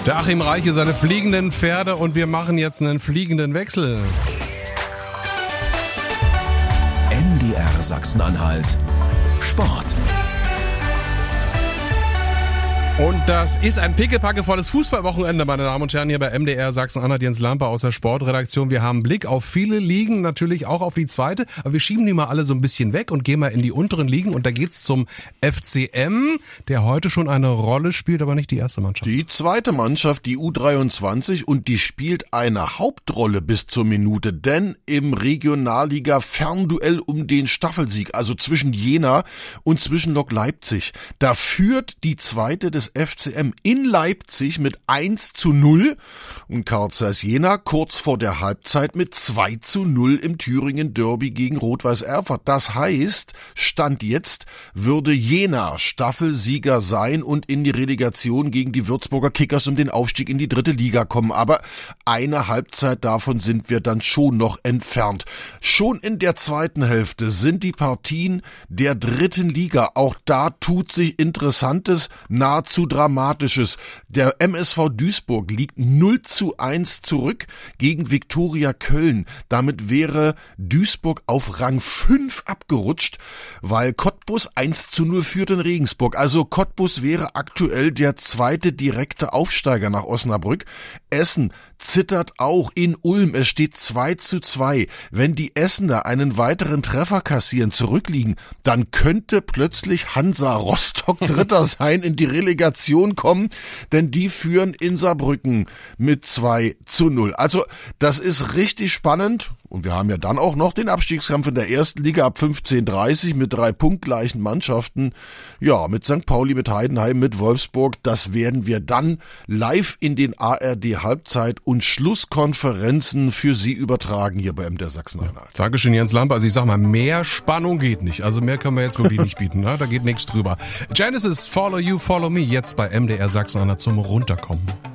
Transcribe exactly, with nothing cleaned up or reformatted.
Der Achim Reiche, seine fliegenden Pferde und wir machen jetzt einen fliegenden Wechsel. M D R Sachsen-Anhalt Sport. Und das ist ein pickepackevolles Fußballwochenende, meine Damen und Herren, hier bei M D R Sachsen-Anhalt. Jens Lampe aus der Sportredaktion. Wir haben Blick auf viele Ligen, natürlich auch auf die zweite. Aber wir schieben die mal alle so ein bisschen weg und gehen mal in die unteren Ligen. Und da geht's zum F C M, der heute schon eine Rolle spielt, aber nicht die erste Mannschaft. Die zweite Mannschaft, die U dreiundzwanzig, und die spielt eine Hauptrolle bis zur Minute. Denn im Regionalliga-Fernduell um den Staffelsieg, also zwischen Jena und zwischen Lok Leipzig, da führt die zweite des F C M in Leipzig mit eins zu null und Carl Zeiss Jena kurz vor der Halbzeit mit zwei zu null im Thüringen Derby gegen Rot-Weiß Erfurt. Das heißt, Stand jetzt würde Jena Staffelsieger sein und in die Relegation gegen die Würzburger Kickers um den Aufstieg in die dritte Liga kommen. Aber eine Halbzeit davon sind wir dann schon noch entfernt. Schon in der zweiten Hälfte sind die Partien der dritten Liga. Auch da tut sich Interessantes, nahezu Dramatisches. Der M S V Duisburg liegt null zu eins zurück gegen Viktoria Köln. Damit wäre Duisburg auf Rang fünf abgerutscht, weil Cottbus eins zu null führt in Regensburg. Also Cottbus wäre aktuell der zweite direkte Aufsteiger nach Osnabrück. Essen zittert auch in Ulm. Es steht zwei zu zwei. Wenn die Essener einen weiteren Treffer kassieren, zurückliegen, dann könnte plötzlich Hansa Rostock Dritter sein, in die Relegation kommen, denn die führen in Saarbrücken mit zwei zu null. Also das ist richtig spannend und wir haben ja dann auch noch den Abstiegskampf in der ersten Liga ab fünfzehn Uhr dreißig mit drei punktgleichen Mannschaften. Ja, mit Sankt Pauli, mit Heidenheim, mit Wolfsburg. Das werden wir dann live in den A R D Halbzeit- und Schlusskonferenzen für Sie übertragen hier bei M D R Sachsen-Anhalt. Dankeschön, Jens Lampe. Also ich sag mal, mehr Spannung geht nicht. Also mehr können wir jetzt wirklich nicht bieten. Ne? Da geht nichts drüber. Genesis, Follow You, Follow Me, jetzt bei M D R Sachsen-Anhalt zum Runterkommen.